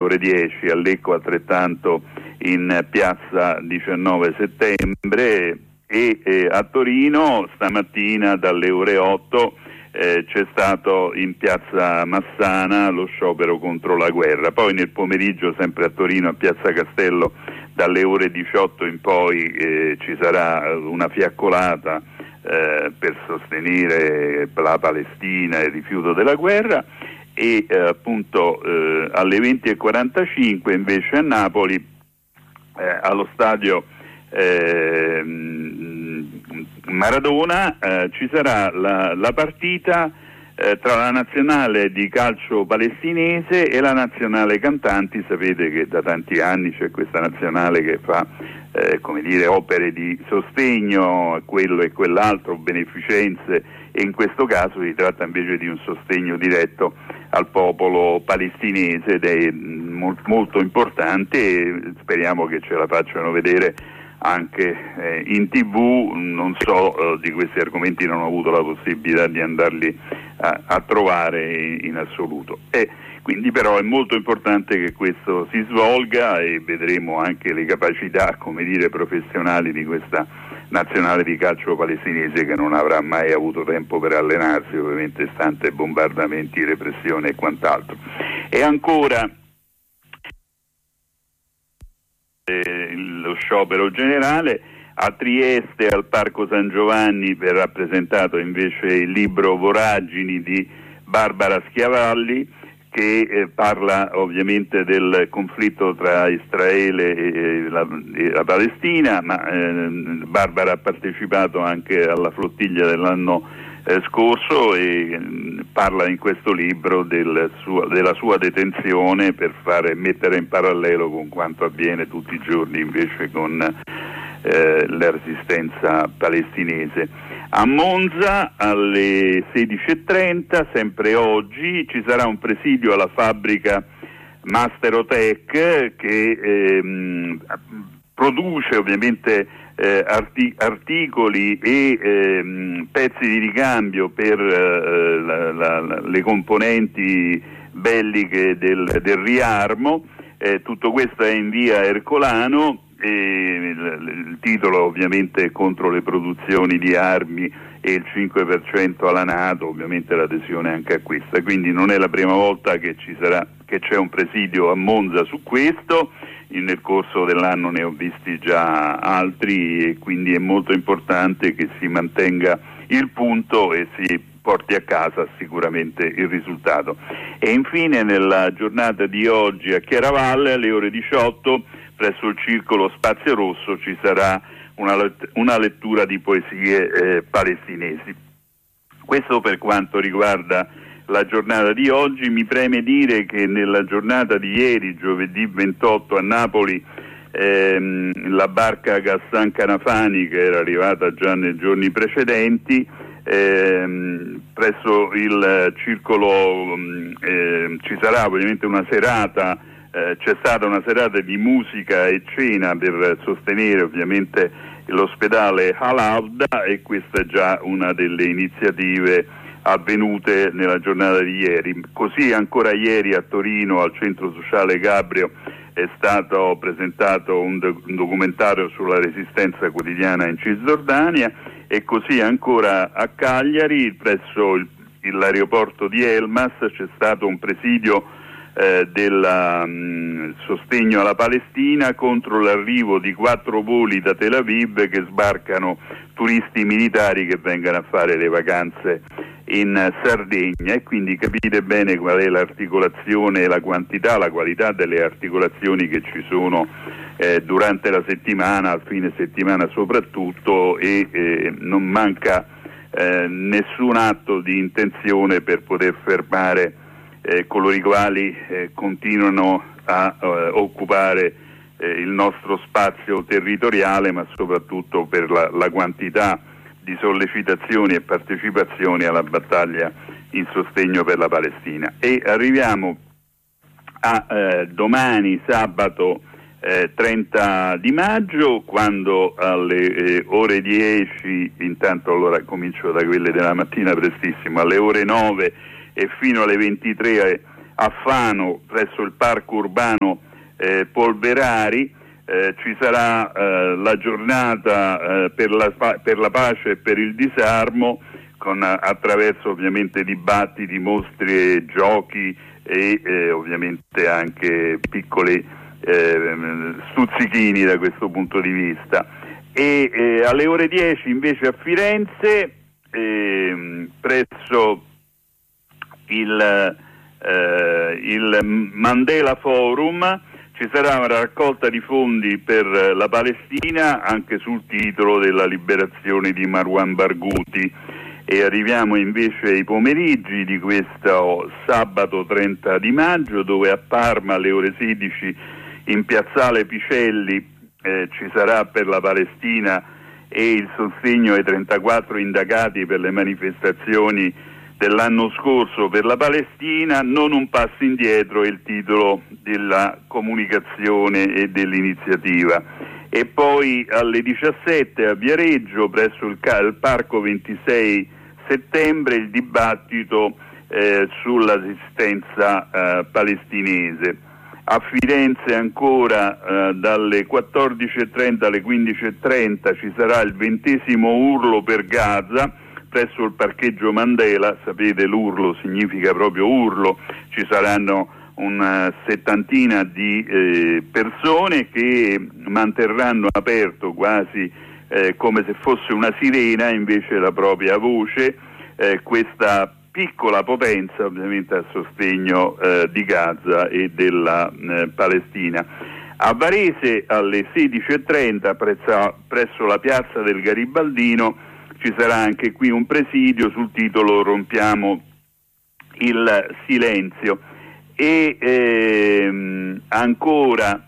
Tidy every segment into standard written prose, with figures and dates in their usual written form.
ore 10, a Lecco altrettanto in piazza 19 settembre e a Torino stamattina dalle ore 8 c'è stato in piazza Massana lo sciopero contro la guerra. Poi nel pomeriggio sempre a Torino a piazza Castello dalle ore 18 in poi ci sarà una fiaccolata per sostenere la Palestina e il rifiuto della guerra e appunto alle 20:45 invece a Napoli allo stadio Maradona ci sarà la partita tra la nazionale di calcio palestinese e la nazionale cantanti. Sapete che da tanti anni c'è questa nazionale che fa opere di sostegno a quello e quell'altro, beneficenze, e in questo caso si tratta invece di un sostegno diretto al popolo palestinese ed è molto importante e speriamo che ce la facciano vedere anche in TV. Non so, di questi argomenti non ho avuto la possibilità di andarli a trovare in assoluto. Quindi però è molto importante che questo si svolga e vedremo anche le capacità, professionali di questa nazionale di calcio palestinese che non avrà mai avuto tempo per allenarsi, ovviamente stante bombardamenti, repressione e quant'altro. E ancora lo sciopero generale a Trieste al Parco San Giovanni verrà presentato invece il libro Voragini di Barbara Schiavalli che parla ovviamente del conflitto tra Israele e la Palestina, ma Barbara ha partecipato anche alla flottiglia dell'anno scorso e parla in questo libro della sua detenzione per mettere in parallelo con quanto avviene tutti i giorni invece con la resistenza palestinese. A Monza alle 16:30, sempre oggi, ci sarà un presidio alla fabbrica Masterotech che produce ovviamente articoli e pezzi di ricambio per le componenti belliche del riarmo. Tutto questo è in via Ercolano. Il titolo ovviamente è contro le produzioni di armi e il 5% alla NATO, ovviamente l'adesione anche a questa, quindi non è la prima volta che c'è un presidio a Monza su questo. Nel corso dell'anno ne ho visti già altri e quindi è molto importante che si mantenga il punto e si porti a casa sicuramente il risultato. E infine nella giornata di oggi a Chiaravalle alle ore 18 presso il Circolo Spazio Rosso ci sarà una lettura di poesie palestinesi. Questo per quanto riguarda la giornata di oggi. Mi preme dire che nella giornata di ieri, giovedì 28 a Napoli, la barca Ghassan Canafani, che era arrivata già nei giorni precedenti, presso il circolo ci sarà ovviamente una serata. C'è stata una serata di musica e cena per sostenere ovviamente l'ospedale Al-Awda e questa è già una delle iniziative avvenute nella giornata di ieri. Così ancora ieri a Torino al centro sociale Gabrio è stato presentato un documentario sulla resistenza quotidiana in Cisgiordania e così ancora a Cagliari presso l'aeroporto di Elmas c'è stato un presidio del sostegno alla Palestina contro l'arrivo di 4 voli da Tel Aviv che sbarcano turisti militari che vengono a fare le vacanze in Sardegna e quindi capite bene qual è l'articolazione, la quantità, la qualità delle articolazioni che ci sono durante la settimana, al fine settimana soprattutto e non manca nessun atto di intenzione per poter fermare coloro i quali continuano a occupare il nostro spazio territoriale, ma soprattutto per la quantità di sollecitazioni e partecipazioni alla battaglia in sostegno per la Palestina. E arriviamo a domani, sabato 30 di maggio, quando alle ore 10, intanto allora comincio da quelle della mattina prestissimo, alle ore 9 e fino alle 23 a Fano presso il parco urbano Polverari. Ci sarà la giornata per la pace e per il disarmo, attraverso ovviamente dibattiti, mostre, giochi e ovviamente anche piccoli stuzzichini da questo punto di vista. E alle ore 10 invece a Firenze, presso il Mandela Forum, ci sarà una raccolta di fondi per la Palestina anche sul titolo della liberazione di Marwan Barghouti. E arriviamo invece ai pomeriggi di questo sabato 30 di maggio, dove a Parma alle ore 16 in piazzale Picelli ci sarà per la Palestina e il sostegno ai 34 indagati per le manifestazioni dell'anno scorso per la Palestina. Non un passo indietro è il titolo della comunicazione e dell'iniziativa. E poi alle 17 a Viareggio, presso il Parco 26 settembre, il dibattito sull'assistenza palestinese. A Firenze ancora dalle 14.30 alle 15.30 ci sarà il 20° urlo per Gaza presso il parcheggio Mandela. Sapete, l'urlo significa proprio urlo. Ci saranno una settantina di persone che manterranno aperto quasi come se fosse una sirena invece la propria voce, questa piccola potenza ovviamente a sostegno di Gaza e della Palestina. A Varese alle 16.30 presso la piazza del Garibaldino ci sarà anche qui un presidio sul titolo Rompiamo il silenzio. E ancora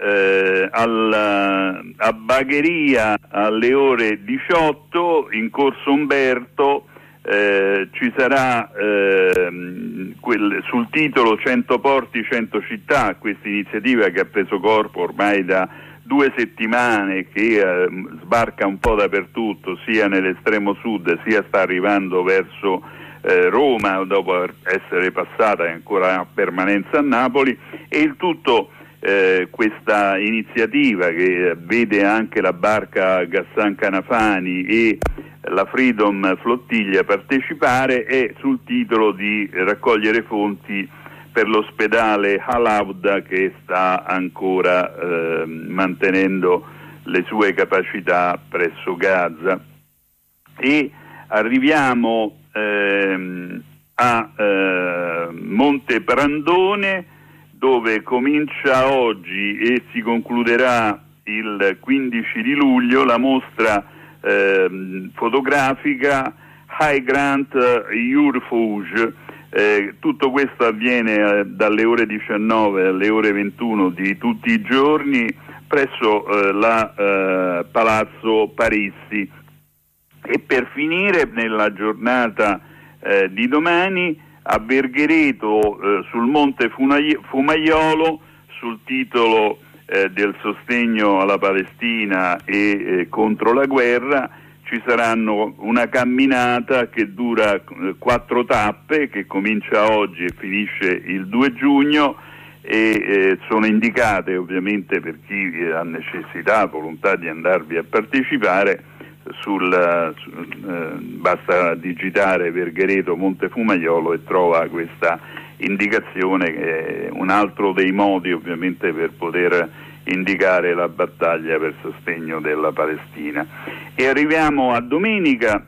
a Bagheria alle ore 18 in Corso Umberto ci sarà sul titolo 100 porti 100 città, questa iniziativa che ha preso corpo ormai da 2 settimane, che sbarca un po' dappertutto, sia nell'estremo sud sia sta arrivando verso Roma dopo essere passata e ancora a permanenza a Napoli. E il tutto questa iniziativa, che vede anche la barca Ghassan Canafani e la Freedom Flottiglia partecipare, è sul titolo di raccogliere fonti per l'ospedale Al-Auda, che sta ancora mantenendo le sue capacità presso Gaza. E arriviamo a Monte Brandone, dove comincia oggi e si concluderà il 15 di luglio la mostra fotografica High Grant Urfuge. Tutto questo avviene dalle ore 19 alle ore 21 di tutti i giorni presso la Palazzo Parissi. E per finire, nella giornata di domani a Verghereto, sul Monte Fumaiolo, sul titolo del sostegno alla Palestina e contro la guerra, ci saranno una camminata che dura 4 tappe, che comincia oggi e finisce il 2 giugno, e sono indicate ovviamente per chi ha necessità, volontà di andarvi a partecipare. Basta digitare Verghereto Monte Fumaiolo e trova questa indicazione, che è un altro dei modi ovviamente per poter indicare la battaglia per sostegno della Palestina. E arriviamo a domenica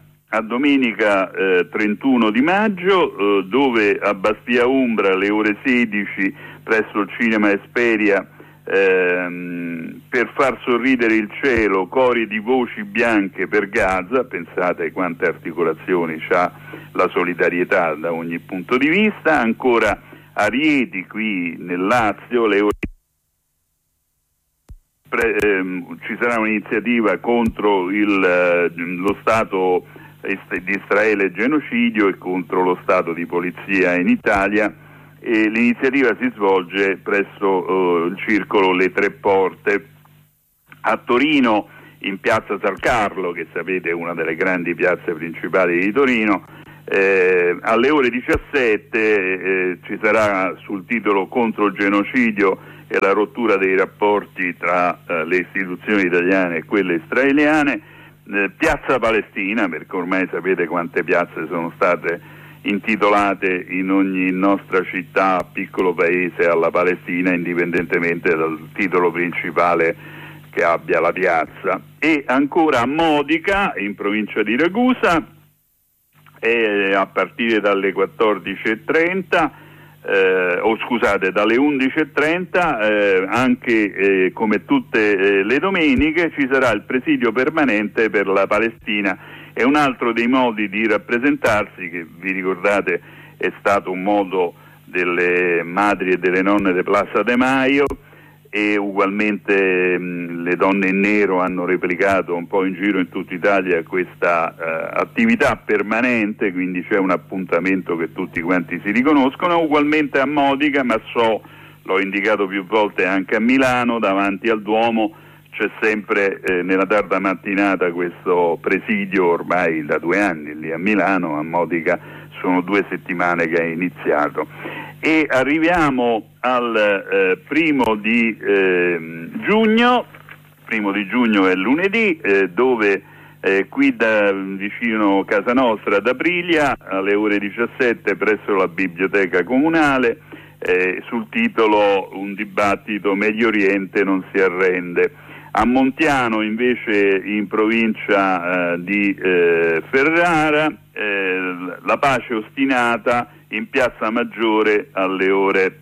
31 di maggio, dove a Bastia Umbra alle ore 16 presso il Cinema Esperia, per far sorridere il cielo, cori di voci bianche per Gaza. Pensate quante articolazioni c'ha la solidarietà da ogni punto di vista. Ancora a Rieti, qui nel Lazio, le ore ci sarà un'iniziativa contro lo Stato di Israele genocidio e contro lo Stato di polizia in Italia. E l'iniziativa si svolge presso il circolo Le Tre Porte. A Torino, in piazza San Carlo, che sapete è una delle grandi piazze principali di Torino, Alle ore 17 ci sarà sul titolo contro il genocidio e la rottura dei rapporti tra le istituzioni italiane e quelle israeliane, Piazza Palestina, perché ormai sapete quante piazze sono state intitolate in ogni nostra città, piccolo paese alla Palestina, indipendentemente dal titolo principale che abbia la piazza. E ancora a Modica, in provincia di Ragusa, a partire dalle 14:30, dalle 11:30, anche come tutte le domeniche ci sarà il presidio permanente per la Palestina. È un altro dei modi di rappresentarsi che, vi ricordate, è stato un modo delle madri e delle nonne di Plaza de Mayo, e ugualmente le donne in nero hanno replicato un po' in giro in tutta Italia questa attività permanente, quindi c'è un appuntamento che tutti quanti si riconoscono. Ugualmente a Modica, ma l'ho indicato più volte anche a Milano, davanti al Duomo c'è sempre nella tarda mattinata questo presidio, ormai da 2 anni lì a Milano. A Modica sono 2 settimane che è iniziato. E arriviamo al 1° giugno. 1° giugno è lunedì, dove qui vicino casa nostra ad Aprilia, alle ore 17 presso la biblioteca comunale, sul titolo Un dibattito Medio Oriente non si arrende. A Montiano invece, in provincia di Ferrara, la pace ostinata in Piazza Maggiore alle ore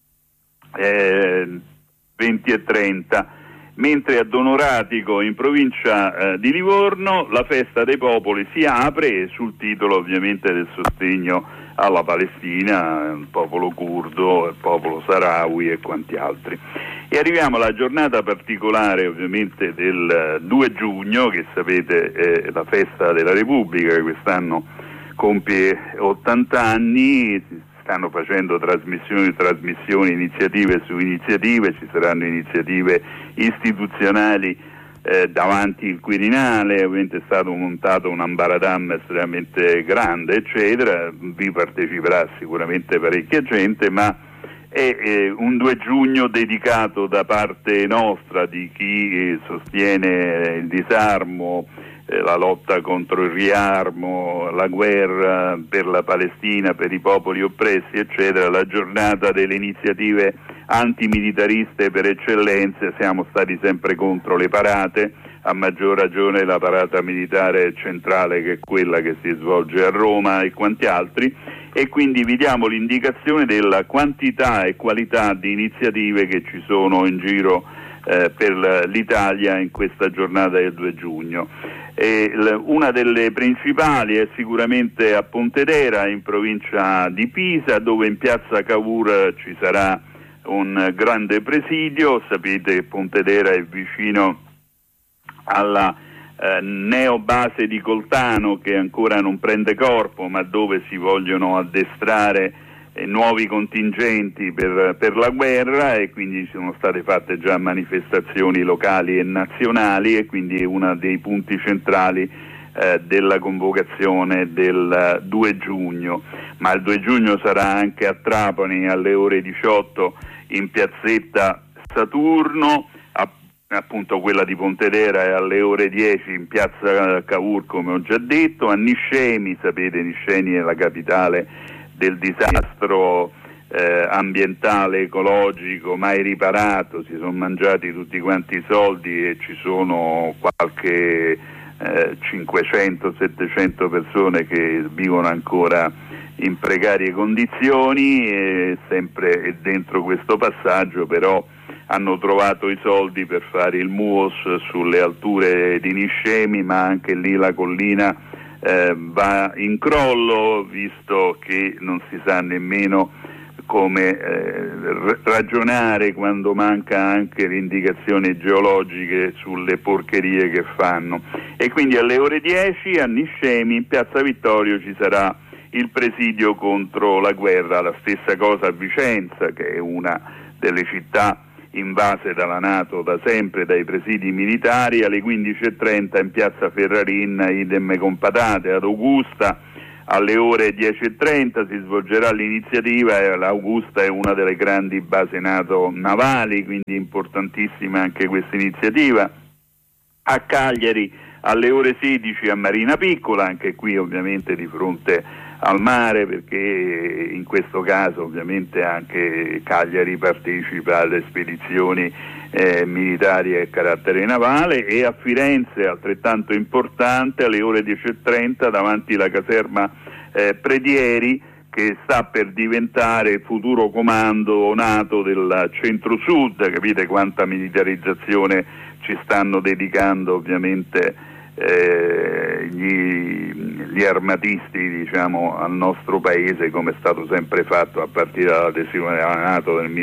20:30, mentre a Donoratico, in provincia di Livorno, la festa dei popoli si apre sul titolo ovviamente del sostegno alla Palestina, il popolo curdo, il popolo sahrawi e quanti altri. E arriviamo alla giornata particolare ovviamente del 2 giugno, che sapete è la festa della Repubblica, che quest'anno compie 80 anni, si stanno facendo trasmissioni, iniziative su iniziative, ci saranno iniziative istituzionali davanti il Quirinale, ovviamente è stato montato un ambaradam estremamente grande, eccetera, vi parteciperà sicuramente parecchia gente, ma è un 2 giugno dedicato da parte nostra, di chi sostiene il disarmo, la lotta contro il riarmo, la guerra per la Palestina, per i popoli oppressi, eccetera, la giornata delle iniziative antimilitariste per eccellenza. Siamo stati sempre contro le parate, a maggior ragione la parata militare centrale, che è quella che si svolge a Roma e quanti altri, e quindi vi diamo l'indicazione della quantità e qualità di iniziative che ci sono in giro per l'Italia in questa giornata del 2 giugno. Una delle principali è sicuramente a Pontedera, in provincia di Pisa, dove in piazza Cavour ci sarà un grande presidio. Sapete che Pontedera è vicino alla neo base di Coltano, che ancora non prende corpo, ma dove si vogliono addestrare nuovi contingenti per la guerra, e quindi sono state fatte già manifestazioni locali e nazionali, e quindi è uno dei punti centrali della convocazione del 2 giugno. Ma il 2 giugno sarà anche a Trapani alle ore 18 in piazzetta Saturno, appunto quella di Pontedera è alle ore 10 in piazza Cavour, come ho già detto. A Niscemi, sapete, Niscemi è la capitale del disastro ambientale, ecologico, mai riparato. Si sono mangiati tutti quanti i soldi e ci sono qualche 500-700 persone che vivono ancora in precarie condizioni, e sempre dentro questo passaggio però hanno trovato i soldi per fare il MUOS sulle alture di Niscemi, ma anche lì la collina va in crollo, visto che non si sa nemmeno come ragionare quando manca anche le indicazioni geologiche sulle porcherie che fanno. E quindi alle ore 10 a Niscemi, in piazza Vittorio, ci sarà il presidio contro la guerra. La stessa cosa a Vicenza, che è una delle città invase dalla NATO da sempre, dai presidi militari. Alle 15:30 in piazza Ferrarin, idem con patate. Ad Augusta Alle ore 10:30 si svolgerà l'iniziativa, l'Augusta è una delle grandi basi NATO navali, quindi importantissima anche questa iniziativa. A Cagliari alle ore 16 a Marina Piccola, anche qui ovviamente di fronte al mare, perché in questo caso ovviamente anche Cagliari partecipa alle spedizioni militari a carattere navale. E a Firenze, altrettanto importante, alle ore 10:30 davanti alla caserma Predieri, che sta per diventare il futuro comando NATO del centro-sud. Capite quanta militarizzazione ci stanno dedicando ovviamente gli armatisti, diciamo, al nostro paese, come è stato sempre fatto a partire dall'adesione alla NATO del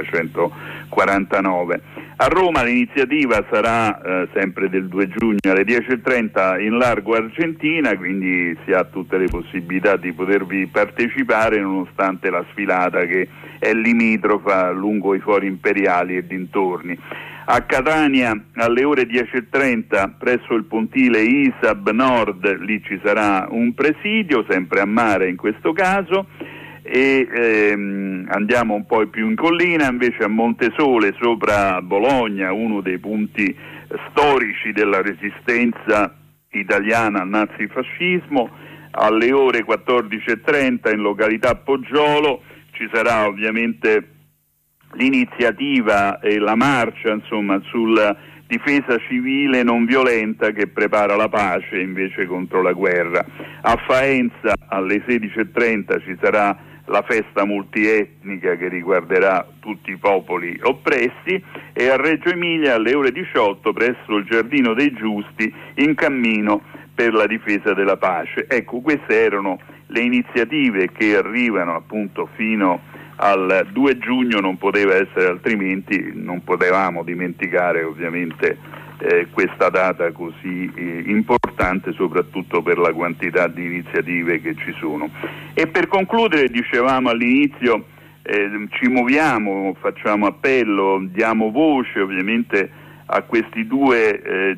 1949. A Roma l'iniziativa sarà sempre del 2 giugno alle 10:30 in Largo Argentina, quindi si ha tutte le possibilità di potervi partecipare, nonostante la sfilata che è limitrofa lungo i fori imperiali e dintorni. A Catania alle ore 10:30 presso il pontile ISAB Nord, lì ci sarà un presidio, sempre a mare in questo caso. E andiamo un po' più in collina, invece a Montesole sopra Bologna, uno dei punti storici della resistenza italiana al nazifascismo. Alle ore 14:30 in località Poggiolo ci sarà ovviamente l'iniziativa e la marcia, insomma, sulla difesa civile non violenta che prepara la pace invece contro la guerra. A Faenza alle 16:30 ci sarà la festa multietnica che riguarderà tutti i popoli oppressi. E a Reggio Emilia alle ore 18 presso il Giardino dei Giusti in cammino per la difesa della pace. Ecco, queste erano le iniziative che arrivano appunto fino al 2 giugno, non poteva essere altrimenti, non potevamo dimenticare ovviamente questa data così importante, soprattutto per la quantità di iniziative che ci sono. E per concludere, dicevamo all'inizio, ci muoviamo, facciamo appello, diamo voce ovviamente a questi due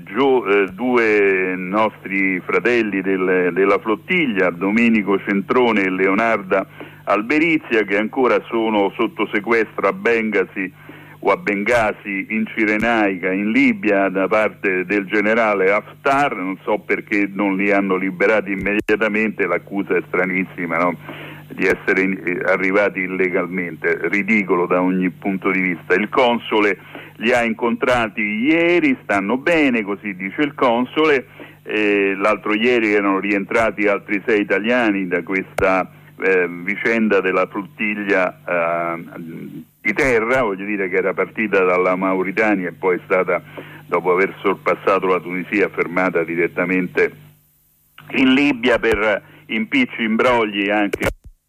nostri fratelli della flottiglia, Domenico Centrone e Leonarda Alberizia, che ancora sono sotto sequestro a Bengasi o a Bengasi in Cirenaica, in Libia, da parte del generale Haftar. Non so perché non li hanno liberati immediatamente, l'accusa è stranissima, no? Di essere arrivati illegalmente, ridicolo da ogni punto di vista. Il console li ha incontrati ieri, stanno bene, così dice il console. L'altro ieri erano rientrati altri 6 italiani da questa vicenda della flottiglia di terra, voglio dire, che era partita dalla Mauritania e poi è stata, dopo aver sorpassato la Tunisia, fermata direttamente in Libia per impicci, imbrogli anche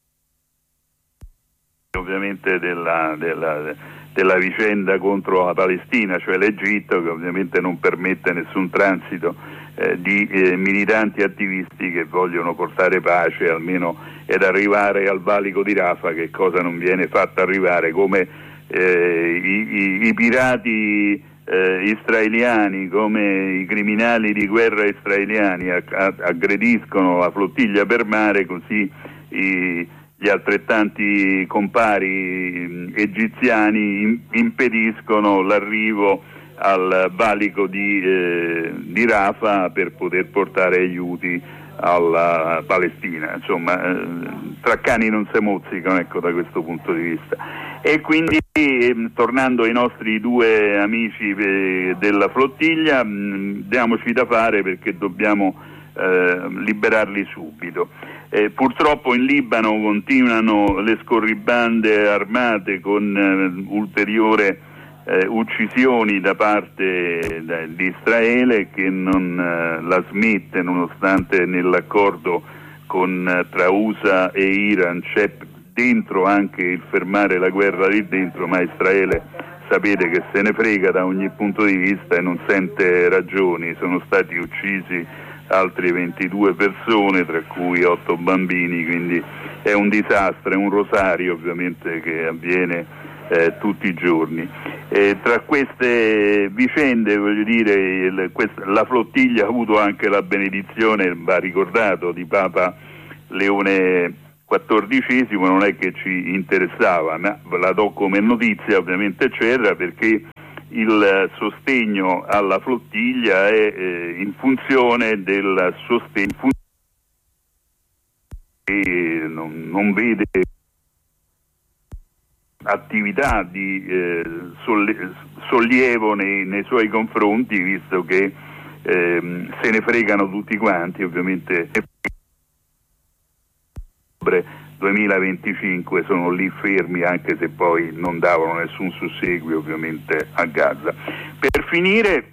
ovviamente della vicenda contro la Palestina, cioè l'Egitto, che ovviamente non permette nessun transito di militanti attivisti che vogliono portare pace almeno ed arrivare al valico di Rafah, che cosa non viene fatta arrivare, come i pirati israeliani, come i criminali di guerra israeliani aggrediscono la flottiglia per mare, così gli altrettanti compari egiziani impediscono l'arrivo al valico di Rafah per poter portare aiuti alla Palestina. Insomma, tra cani non si mozzicano, ecco, da questo punto di vista. E quindi, tornando ai nostri 2 amici della flottiglia, diamoci da fare perché dobbiamo liberarli subito. Purtroppo in Libano continuano le scorribande armate con ulteriore uccisioni da parte di Israele, che non la smette, nonostante nell'accordo tra USA e Iran c'è dentro anche il fermare la guerra lì dentro, ma Israele sapete che se ne frega da ogni punto di vista e non sente ragioni. Sono stati uccisi altre 22 persone, tra cui 8 bambini, quindi è un disastro, è un rosario ovviamente che avviene tutti i giorni. Tra queste vicende, voglio dire, la flottiglia ha avuto anche la benedizione, va ricordato, di Papa Leone XIV non è che ci interessava, ma la do come notizia, ovviamente c'era, perché il sostegno alla flottiglia è in funzione del sostegno e non vede attività di sollievo nei suoi confronti, visto che se ne fregano tutti quanti, ovviamente. 2025 sono lì fermi, anche se poi non davano nessun susseguio ovviamente a Gaza. Per finire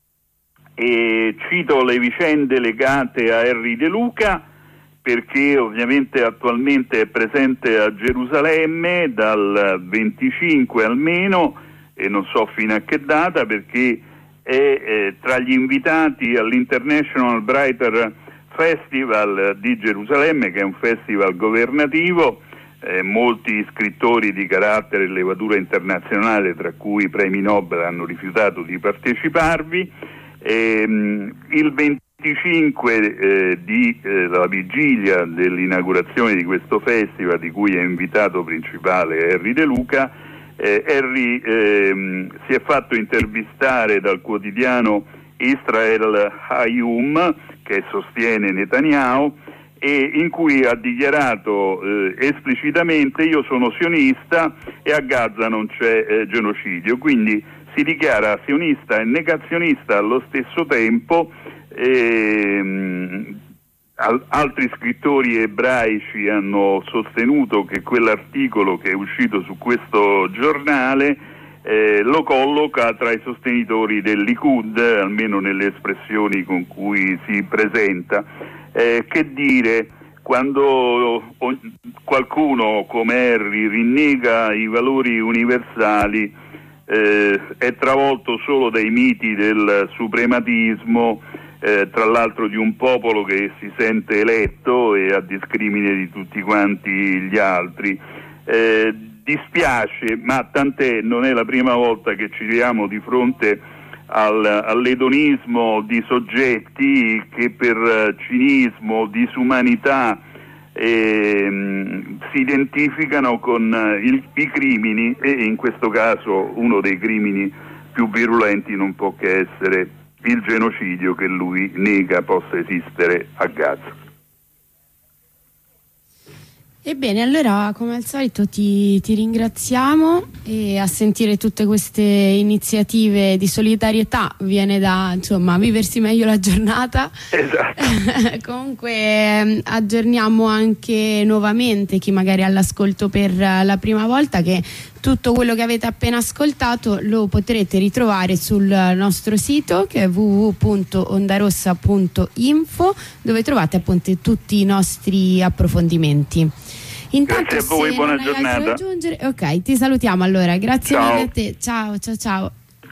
cito le vicende legate a Henry De Luca, perché ovviamente attualmente è presente a Gerusalemme dal 25 almeno, e non so fino a che data, perché è tra gli invitati all'International Writer Festival di Gerusalemme, che è un festival governativo. Molti scrittori di carattere e levatura internazionale, tra cui i premi Nobel, hanno rifiutato di parteciparvi. Il 25 la vigilia dell'inaugurazione di questo festival, di cui è invitato principale Henry De Luca, Henry si è fatto intervistare dal quotidiano Israel Hayom, che sostiene Netanyahu, e in cui ha dichiarato esplicitamente: io sono sionista e a Gaza non c'è genocidio. Quindi si dichiara sionista e negazionista allo stesso tempo. Altri scrittori ebraici hanno sostenuto che quell'articolo che è uscito su questo giornale lo colloca tra i sostenitori del Likud, almeno nelle espressioni con cui si presenta. Che dire, quando qualcuno come Henry rinnega i valori universali, è travolto solo dai miti del suprematismo, tra l'altro di un popolo che si sente eletto e a discrimine di tutti quanti gli altri. Dispiace, ma tant'è, non è la prima volta che ci troviamo di fronte all'edonismo di soggetti che per cinismo, disumanità si identificano con i crimini, e in questo caso uno dei crimini più virulenti non può che essere il genocidio, che lui nega possa esistere a Gaza. Ebbene, allora come al solito ti ringraziamo, e a sentire tutte queste iniziative di solidarietà viene da, insomma, viversi meglio la giornata. Esatto. Comunque aggiorniamo anche nuovamente chi magari è all'ascolto per la prima volta, che tutto quello che avete appena ascoltato lo potrete ritrovare sul nostro sito, che è www.ondarossa.info, dove trovate appunto tutti i nostri approfondimenti. Intanto, grazie a voi, buona giornata. Ok, ti salutiamo allora, grazie ciao. mille a te, ciao.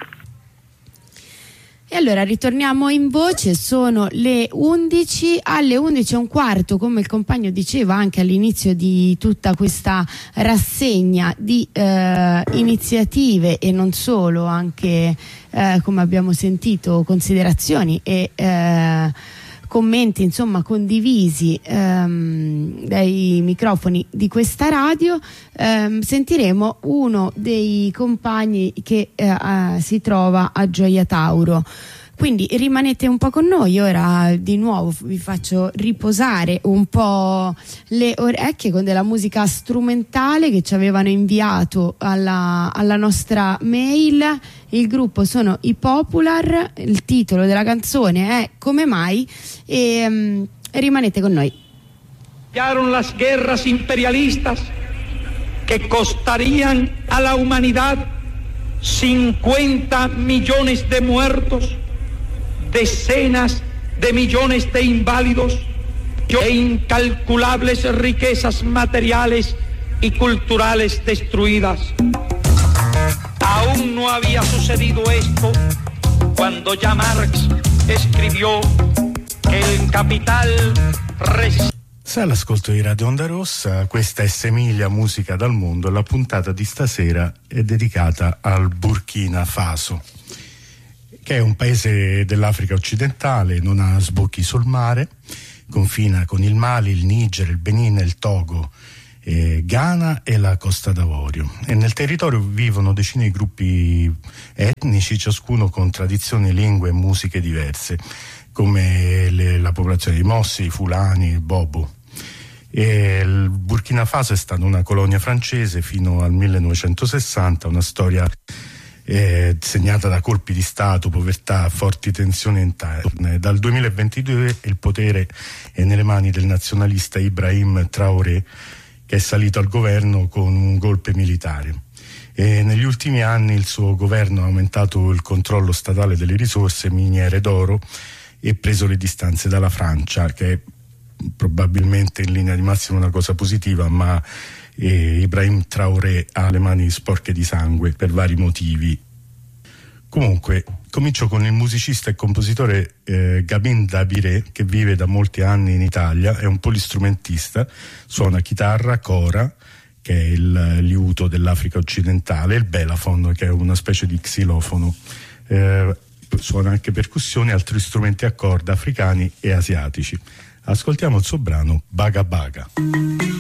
E allora ritorniamo in voce, sono le 11, alle 11:15, come il compagno diceva anche all'inizio di tutta questa rassegna di iniziative, e non solo, anche come abbiamo sentito considerazioni e commenti, insomma, condivisi dai microfoni di questa radio. Sentiremo uno dei compagni che si trova a Gioia Tauro. Quindi rimanete un po' con noi. Ora di nuovo vi faccio riposare un po' le orecchie con della musica strumentale che ci avevano inviato alla nostra mail. Il gruppo sono i Popular, il titolo della canzone è Come mai, e rimanete con noi. Las guerras imperialistas que costarían a la humanidad 50 millones de muertos, decenas de millones de inválidos e incalculables riquezas materiales y culturales destruidas. Aún no había sucedido esto cuando ya Marx escribió que el capital Sei all'ascolto di Radio Onda Rossa, questa è Semiglia Musica dal Mondo. La puntata di stasera è dedicata al Burkina Faso, che è un paese dell'Africa occidentale, non ha sbocchi sul mare, confina con il Mali, il Niger, il Benin, il Togo, Ghana e la Costa d'Avorio, e nel territorio vivono decine di gruppi etnici, ciascuno con tradizioni, lingue e musiche diverse, come la popolazione di Mossi, i Fulani, il Bobo. Il Burkina Faso è stata una colonia francese fino al 1960, una storia segnata da colpi di Stato, povertà, forti tensioni interne. Dal 2022 il potere è nelle mani del nazionalista Ibrahim Traoré, che è salito al governo con un golpe militare. E negli ultimi anni il suo governo ha aumentato il controllo statale delle risorse miniere d'oro e preso le distanze dalla Francia, che è probabilmente in linea di massima una cosa positiva, ma Ibrahim Traoré ha le mani sporche di sangue per vari motivi. Comunque, comincio con il musicista e compositore Gabin Dabiré, che vive da molti anni in Italia, è un polistrumentista, suona chitarra, cora, che è il liuto dell'Africa occidentale, e il belafon, che è una specie di xilofono. Suona anche percussioni e altri strumenti a corda africani e asiatici. Ascoltiamo il suo brano Baga Baga.